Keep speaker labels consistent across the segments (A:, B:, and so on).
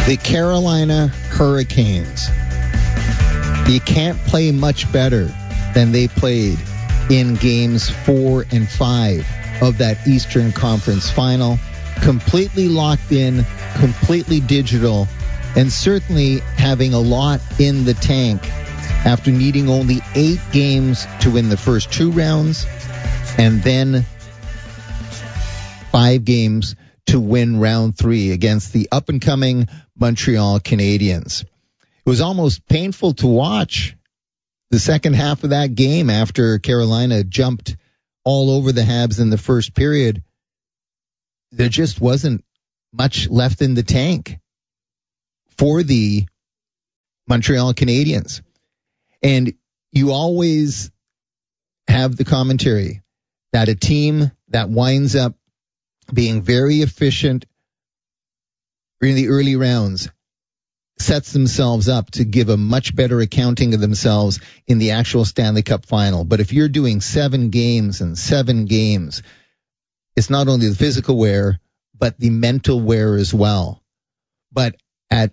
A: The Carolina Hurricanes. You can't play much better than they played in games 4 and 5 of that Eastern Conference final. Completely locked in, completely digital, and certainly having a lot in the tank after needing only 8 games to win the first 2 rounds and then 5 games to win round 3 against the up-and-coming Montreal Canadiens. It was almost painful to watch the second half of that game after Carolina jumped all over the Habs in the first period. There just wasn't much left in the tank for the Montreal Canadiens. And you always have the commentary that a team that winds up being very efficient in the early rounds sets themselves up to give a much better accounting of themselves in the actual Stanley Cup final. But if you're doing 7 games and 7 games, it's not only the physical wear, but the mental wear as well. But at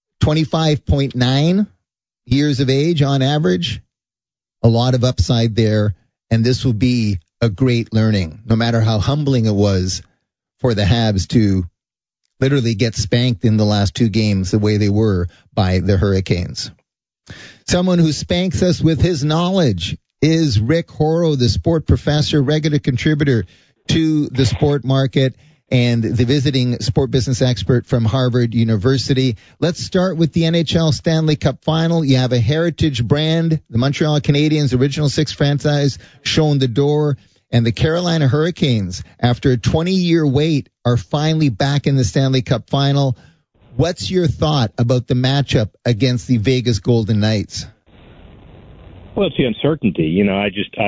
A: 25.9 years of age on average, a lot of upside there, and this will be a great learning, no matter how humbling it was for the Habs to literally get spanked in the last 2 games the way they were by the Hurricanes. Someone who spanks us with his knowledge is Rick Horrow, the sport professor, regular contributor to the Sport Market, and the visiting sport business expert from Harvard University. Let's start with the NHL Stanley Cup Final. You have a heritage brand, the Montreal Canadiens, original 6 franchise, showing the door. And the Carolina Hurricanes, after a 20-year wait, are finally back in the Stanley Cup Final. What's your thought about the matchup against the Vegas Golden Knights?
B: Well, it's the uncertainty. You know,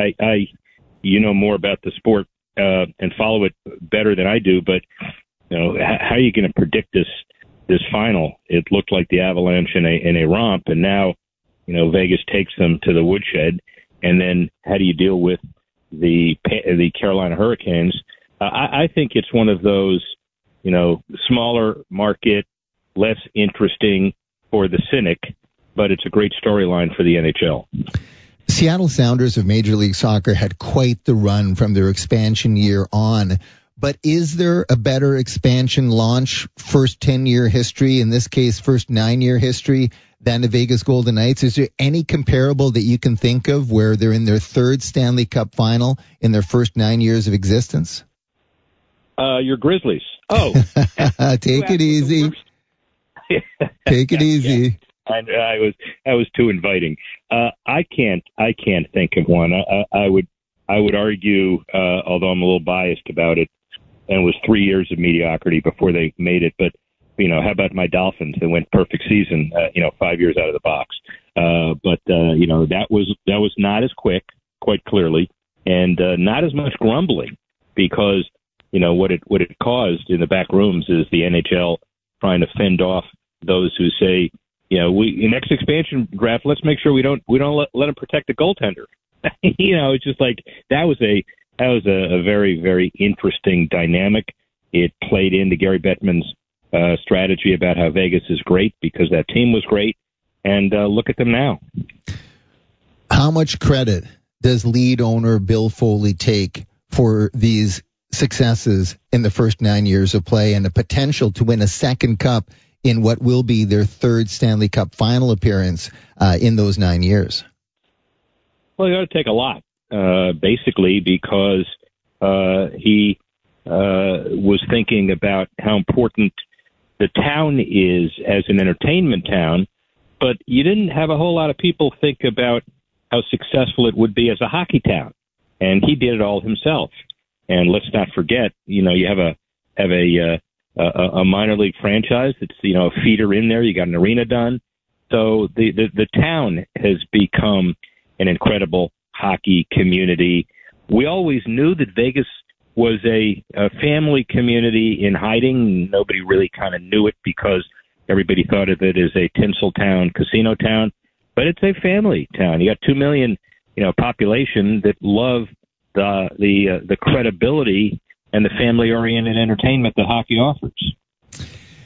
B: you know more about the sport and follow it better than I do, but you know, how are you going to predict this final? It looked like the Avalanche in a romp, and now, you know, Vegas takes them to the woodshed. And then how do you deal with the Carolina Hurricanes? I think it's one of those, you know, smaller market, less interesting for the cynic, but it's a great storyline for the NHL.
A: Seattle Sounders of Major League Soccer had quite the run from their expansion year on. But is there a better expansion launch, first 10-year history, in this case, first 9-year history, than the Vegas Golden Knights? Is there any comparable that you can think of where they're in their 3rd Stanley Cup final in their first 9 years of existence?
B: Your Grizzlies. Oh.
A: Take it easy. Take it easy.
B: I was too inviting. I can't think of one. I would argue, although I'm a little biased about it, and it was 3 years of mediocrity before they made it. But, you know, how about my Dolphins? They went perfect season, 5 years out of the box. But you know, that was not as quick, quite clearly, and not as much grumbling, because, you know, what it caused in the back rooms is the NHL trying to fend off those who say, you know, in next expansion draft, let's make sure we don't let them protect the goaltender. You know, it's just like that was a very, very interesting dynamic. It played into Gary Bettman's strategy about how Vegas is great because that team was great, and look at them now.
A: How much credit does lead owner Bill Foley take for these successes in the first 9 years of play and the potential to win a second cup in what will be their 3rd Stanley Cup final appearance in those 9 years?
B: Well, you got to take a lot, basically, because he was thinking about how important the town is as an entertainment town, but you didn't have a whole lot of people think about how successful it would be as a hockey town, and he did it all himself. And let's not forget, you know, you have a minor league franchise that's, you know, a feeder in there. You got an arena done. So the town has become an incredible hockey community. We always knew that Vegas was a family community in hiding. Nobody really kind of knew it because everybody thought of it as a tinsel town, casino town. But it's a family town. You got 2 million, you know, population that love the credibility and the family-oriented entertainment that hockey offers.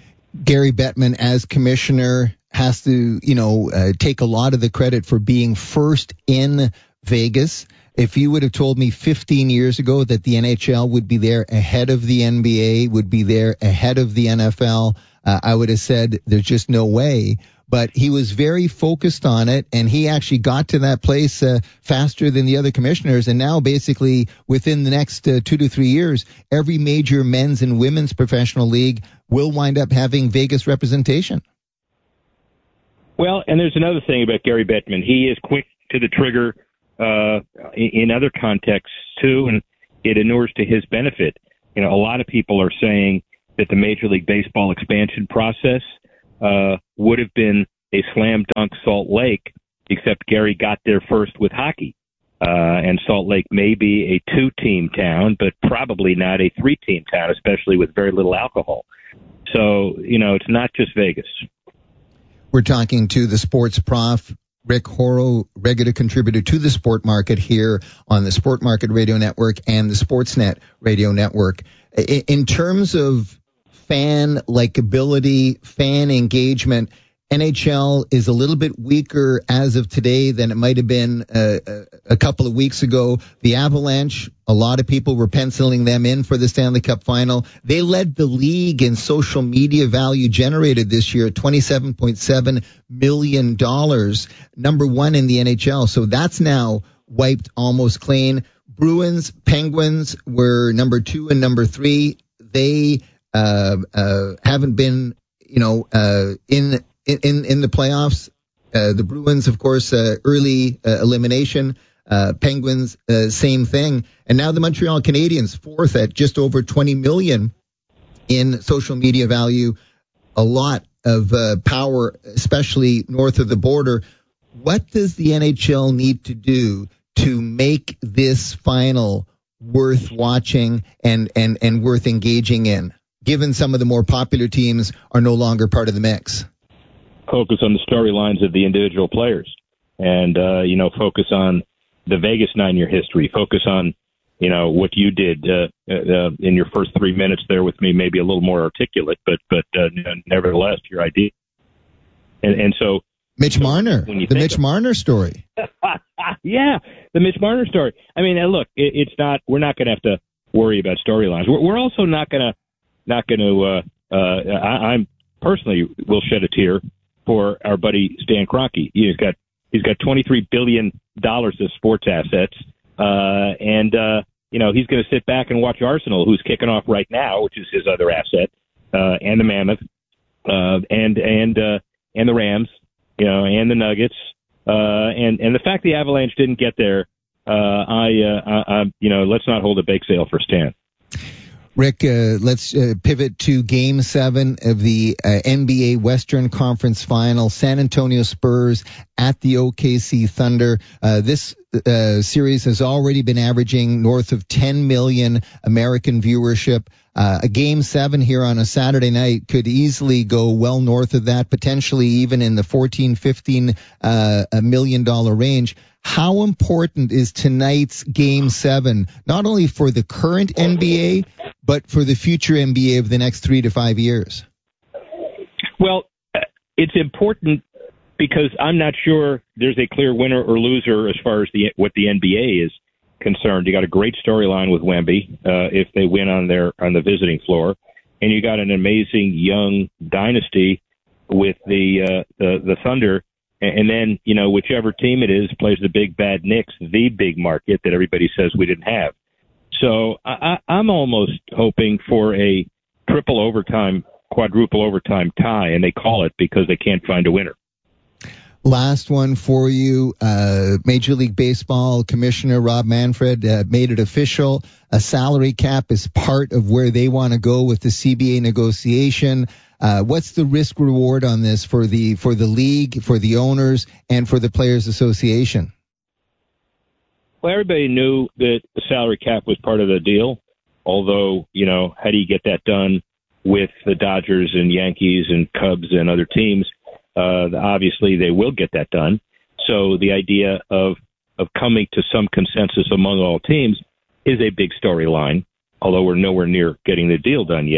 A: Gary Bettman, as commissioner, has to, take a lot of the credit for being first in Vegas. If you would have told me 15 years ago that the NHL would be there ahead of the NBA, would be there ahead of the NFL, I would have said there's just no way. But he was very focused on it, and he actually got to that place faster than the other commissioners. And now, basically, within the next 2 to 3 years, every major men's and women's professional league will wind up having Vegas representation.
B: Well, and there's another thing about Gary Bettman. He is quick to the trigger in other contexts, too, and it inures to his benefit. A lot of people are saying that the Major League Baseball expansion process would have been a slam dunk Salt Lake, except Gary got there first with hockey. And Salt Lake may be a 2-team town, but probably not a 3-team town, especially with very little alcohol. So, it's not just Vegas.
A: We're talking to the sports prof, Rick Horrow, regular contributor to the Sport Market here on the Sport Market Radio Network and the Sportsnet Radio Network. In terms of fan likability, fan engagement, NHL is a little bit weaker as of today than it might have been a couple of weeks ago. The Avalanche, a lot of people were penciling them in for the Stanley Cup final. They led the league in social media value generated this year at $27.7 million, number one in the NHL. So that's now wiped almost clean. Bruins, Penguins were number 2 and number 3. They haven't been, in the playoffs. The Bruins, of course, early elimination. Penguins, same thing. And now the Montreal Canadiens, fourth at just over 20 million in social media value. A lot of power, especially north of the border. What does the NHL need to do to make this final worth watching and worth engaging in, given some of the more popular teams are no longer part of the mix?
B: Focus on the storylines of the individual players and, focus on the Vegas 9-year history. Focus on, what you did in your first 3 minutes there with me, maybe a little more articulate, but nevertheless, your idea. And so
A: Mitch Marner, the Mitch Marner story.
B: Yeah, the Mitch Marner story. I mean, look, we're not going to have to worry about storylines. We're also not going to, I'm personally will shed a tear for our buddy Stan Kroenke. He's got $23 billion of sports assets, and he's going to sit back and watch Arsenal, who's kicking off right now, which is his other asset, and the Mammoth, and the Rams, and the Nuggets, and the fact the Avalanche didn't get there. Let's not hold a bake sale for Stan.
A: Rick, let's pivot to Game 7 of the NBA Western Conference Final. San Antonio Spurs at the OKC Thunder. This series has already been averaging north of 10 million American viewership. A Game 7 here on a Saturday night could easily go well north of that, potentially even in the $14-15 million range. How important is tonight's Game 7, not only for the current NBA, but for the future NBA of the next 3 to 5 years?
B: Well, it's important because I'm not sure there's a clear winner or loser as far as what the NBA is concerned. You got a great storyline with Wemby if they win on the visiting floor, and you got an amazing young dynasty with the Thunder. And then, whichever team it is plays the big bad Knicks, the big market that everybody says we didn't have. So I'm almost hoping for a triple overtime, quadruple overtime tie, and they call it because they can't find a winner.
A: Last one for you. Major League Baseball Commissioner Rob Manfred made it official. A salary cap is part of where they want to go with the CBA negotiation. What's the risk reward on this for the league, for the owners, and for the Players Association?
B: Well, everybody knew that the salary cap was part of the deal. Although, how do you get that done with the Dodgers and Yankees and Cubs and other teams? Obviously, they will get that done. So the idea of coming to some consensus among all teams is a big storyline, although we're nowhere near getting the deal done yet.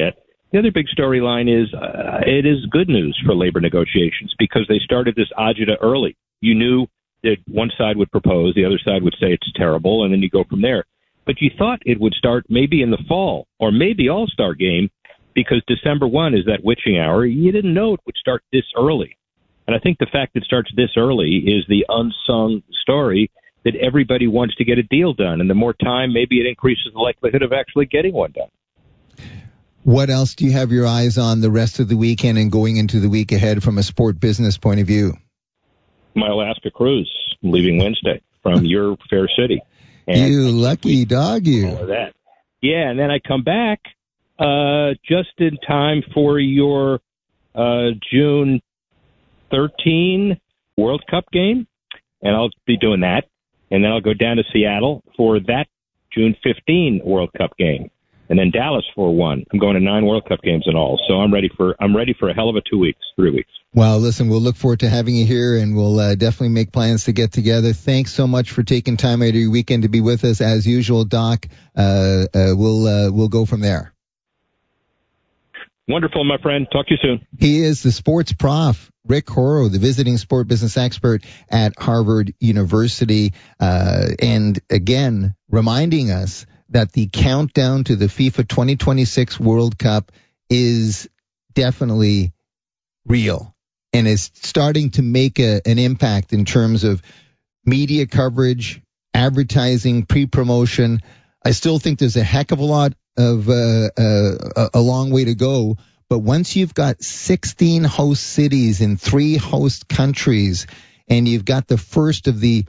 B: The other big storyline is it is good news for labor negotiations because they started this agita early. You knew that one side would propose, the other side would say it's terrible, and then you go from there. But you thought it would start maybe in the fall or maybe All-Star game because December 1 is that witching hour. You didn't know it would start this early. And I think the fact that it starts this early is the unsung story that everybody wants to get a deal done. And the more time, maybe it increases the likelihood of actually getting one done.
A: What else do you have your eyes on the rest of the weekend and going into the week ahead from a sport business point of view?
B: My Alaska cruise, leaving Wednesday from your fair city. And
A: you lucky dog, you.
B: All of that. Yeah, and then I come back just in time for your June 13 World Cup game, and I'll be doing that. And then I'll go down to Seattle for that June 15 World Cup game, and then Dallas for one. I'm going to 9 World Cup games in all, so I'm ready for a hell of a 3 weeks. Well,
A: listen, we'll look forward to having you here, and we'll definitely make plans to get together. Thanks so much for taking time out of your weekend to be with us, as usual, Doc. We'll go from there.
B: Wonderful, my friend. Talk to you soon.
A: He is the sports prof, Rick Horrow, the visiting sport business expert at Harvard University. And again, reminding us that the countdown to the FIFA 2026 World Cup is definitely real and is starting to make an impact in terms of media coverage, advertising, pre-promotion. I still think there's a heck of a lot of a long way to go. But once you've got 16 host cities in 3 host countries, and you've got the first of the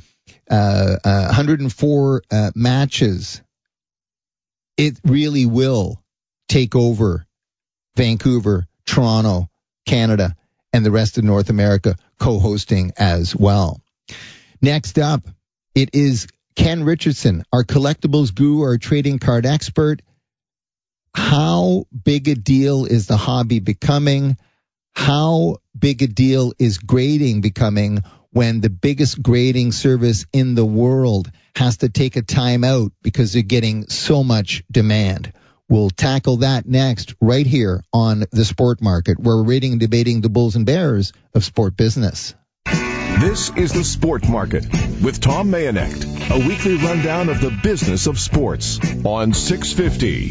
A: 104 matches, it really will take over Vancouver, Toronto, Canada, and the rest of North America co-hosting as well. Next up, it is Ken Richardson, our collectibles guru, our trading card expert. How big a deal is the hobby becoming? How big a deal is grading becoming when the biggest grading service in the world has to take a time out because they're getting so much demand? We'll tackle that next right here on The Sport Market, where we're rating and debating the bulls and bears of sport business.
C: This is The Sport Market with Tom Mayonet, a weekly rundown of the business of sports on 650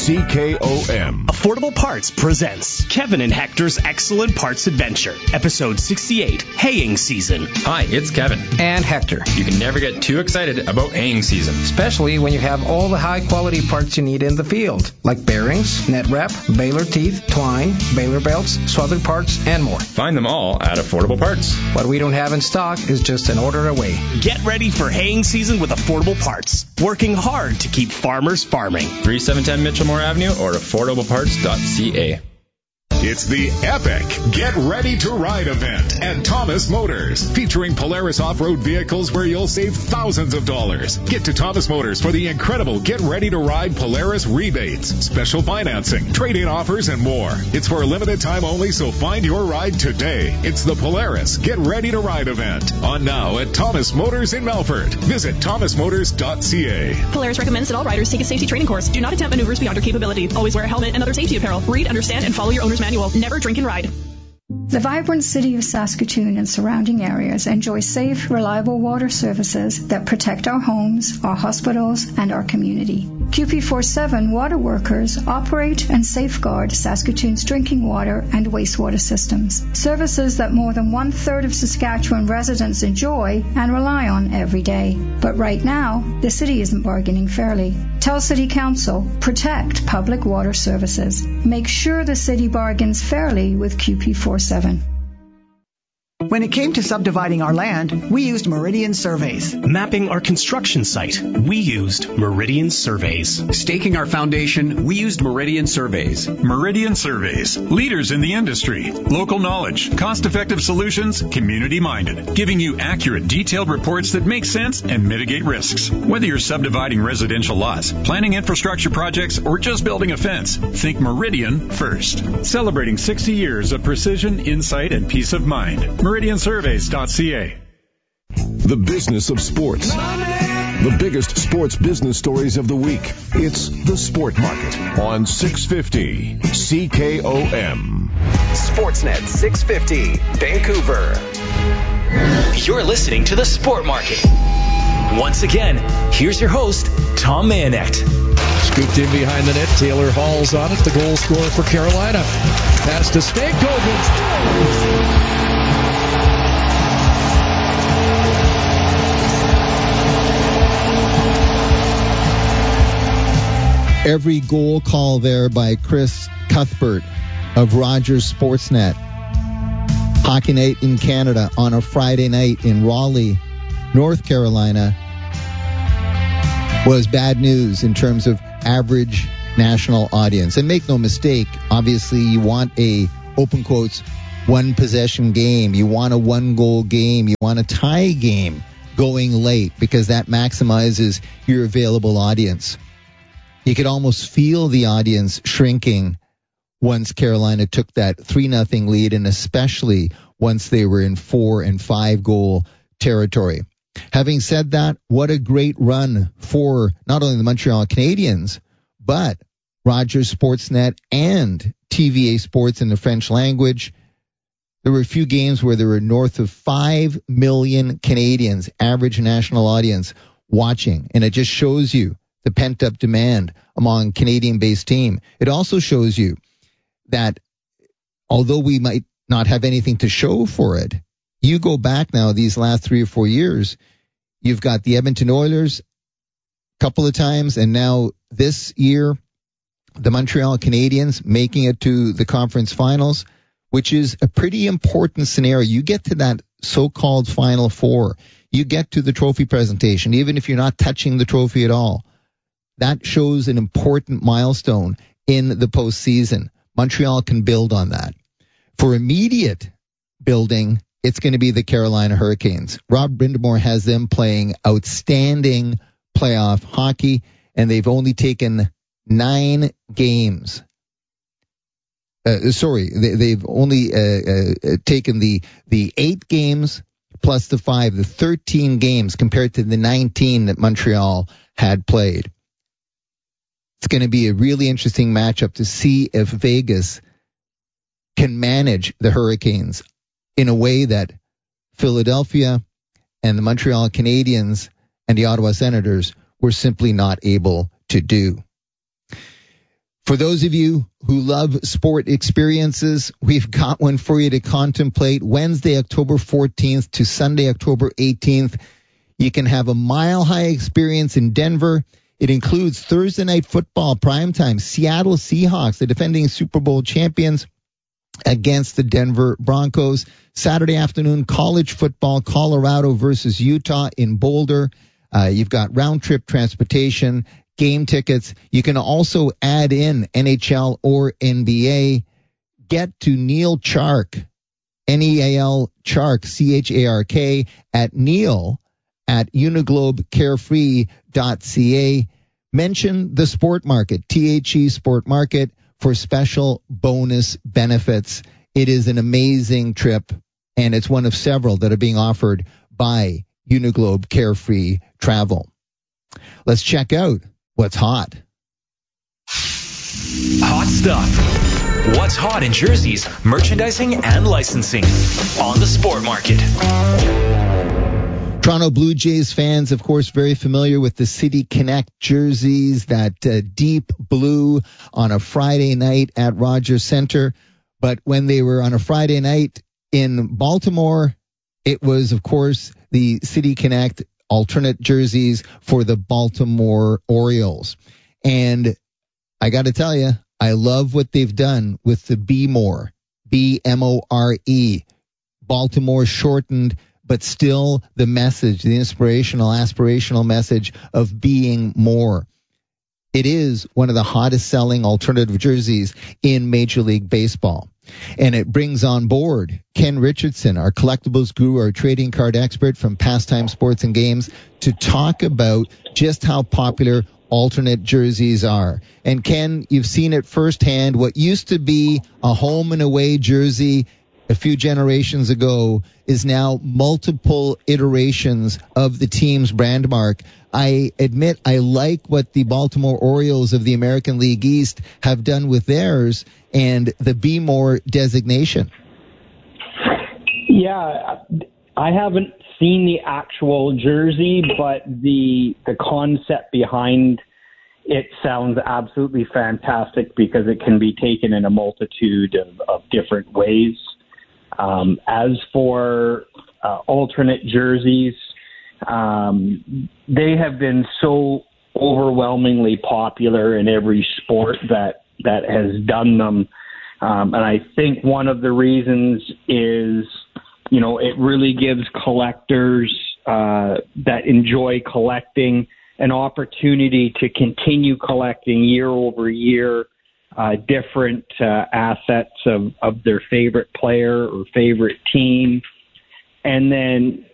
C: CKOM.
D: Affordable Parts presents Kevin and Hector's Excellent Parts Adventure, Episode 68, Haying Season.
E: Hi, it's Kevin.
F: And Hector.
E: You can never get too excited about haying season.
F: Especially when you have all the high-quality parts you need in the field, like bearings, net wrap, baler teeth, twine, baler belts, swathered parts, and more.
E: Find them all at Affordable Parts.
F: What we don't have in stock is just an order away.
D: Get ready for haying season with Affordable Parts. Working hard to keep farmers farming.
E: 3710 Mitchellmore Avenue or affordableparts.ca.
G: It's the epic Get Ready to Ride event at Thomas Motors, featuring Polaris off-road vehicles where you'll save thousands of dollars. Get to Thomas Motors for the incredible Get Ready to Ride Polaris rebates, special financing, trade-in offers, and more. It's for a limited time only, so find your ride today. It's the Polaris Get Ready to Ride event, on now at Thomas Motors in Melfort. Visit thomasmotors.ca.
H: Polaris recommends that all riders take a safety training course. Do not attempt maneuvers beyond your capability. Always wear a helmet and other safety apparel. Read, understand, and follow your owner's manual. Never drink and ride.
I: The vibrant city of Saskatoon and surrounding areas enjoy safe, reliable water services that protect our homes, our hospitals, and our community. QP47 water workers operate and safeguard Saskatoon's drinking water and wastewater systems, services that more than 1/3 of Saskatchewan residents enjoy and rely on every day. But right now, the city isn't bargaining fairly. Tell City Council, protect public water services. Make sure the city bargains fairly with QP47.
J: When it came to subdividing our land, we used Meridian Surveys.
D: Mapping our construction site, we used Meridian Surveys.
K: Staking our foundation, we used Meridian Surveys.
L: Meridian Surveys, leaders in the industry. Local knowledge, cost-effective solutions, community-minded, giving you accurate, detailed reports that make sense and mitigate risks. Whether you're subdividing residential lots, planning infrastructure projects, or just building a fence, think Meridian first. Celebrating 60 years of precision, insight, and peace of mind. MeridianSurveys.ca.
C: The business of sports The biggest sports business stories of the week. It's The Sport Market on 650 CKOM.
M: Sportsnet 650, Vancouver. You're listening to The Sport Market. Once again, here's your host, Tom Mayenknecht.
N: Scooped in behind the net. Taylor Hall's on it, the goal scorer for Carolina. Pass to Stankovic.
A: Every goal call there by Chris Cuthbert of Rogers Sportsnet. Hockey Night in Canada on a Friday night in Raleigh, North Carolina, was bad news in terms of average national audience. And make no mistake, obviously you want a, open quotes, one possession game. You want a one goal game. You want a tie game going late because that maximizes your available audience. You could almost feel the audience shrinking once Carolina took that 3-0 lead, and especially once they were in 4 and 5 goal territory. Having said that, what a great run for not only the Montreal Canadiens, but Rogers Sportsnet and TVA Sports in the French language. There were a few games where there were north of 5 million Canadians, average national audience, watching. And it just shows you the pent-up demand among Canadian-based team. It also shows you that although we might not have anything to show for it, you go back now these last 3 or 4 years, you've got the Edmonton Oilers a couple of times, and now this year, the Montreal Canadiens making it to the conference finals, which is a pretty important scenario. You get to that so-called Final Four. You get to the trophy presentation, even if you're not touching the trophy at all. That shows an important milestone in the postseason. Montreal can build on that. For immediate building, it's going to be the Carolina Hurricanes. Rob Brind'Amour has them playing outstanding playoff hockey, and they've only taken 9 games. They've only taken the 8 games plus the 5, the 13 games compared to the 19 that Montreal had played. It's going to be a really interesting matchup to see if Vegas can manage the Hurricanes in a way that Philadelphia and the Montreal Canadiens and the Ottawa Senators were simply not able to do. For those of you who love sport experiences, we've got one for you to contemplate. Wednesday, October 14th to Sunday, October 18th. You can have a mile-high experience in Denver. It includes Thursday night football, primetime, Seattle Seahawks, the defending Super Bowl champions, against the Denver Broncos. Saturday afternoon, college football, Colorado versus Utah in Boulder. You've got round-trip transportation, game tickets. You can also add in NHL or NBA. Get to Neil Chark, Neal Chark, Chark, at Neil at uniglobecarefree.ca. Mention the Sport Market, THE Sport Market, for special bonus benefits. It is an amazing trip, and it's one of several that are being offered by Uniglobe Carefree Travel. Let's check out what's hot.
M: Hot stuff. What's hot in jerseys, merchandising, and licensing on the Sport Market.
A: Toronto Blue Jays fans, of course, very familiar with the City Connect jerseys, that deep blue on a Friday night at Rogers Centre. But when they were on a Friday night in Baltimore, it was, of course, the City Connect alternate jerseys for the Baltimore Orioles. And I got to tell you, I love what they've done with the Be More, B-M-O-R-E, Baltimore shortened, but still the message, the inspirational, aspirational message of being more. It is one of the hottest selling alternative jerseys in Major League Baseball. And it brings on board Ken Richardson, our collectibles guru, our trading card expert from Pastime Sports and Games, to talk about just how popular alternate jerseys are. And Ken, you've seen it firsthand. What used to be a home and away jersey a few generations ago is now multiple iterations of the team's brand mark. I admit I like what the Baltimore Orioles of the American League East have done with theirs and the Be More designation.
O: Yeah, I haven't seen the actual jersey, but the concept behind it sounds absolutely fantastic because it can be taken in a multitude of different ways. As for alternate jerseys, they have been so overwhelmingly popular in every sport that has done them. And I think one of the reasons is, it really gives collectors that enjoy collecting an opportunity to continue collecting year over year different assets of their favorite player or favorite team. And then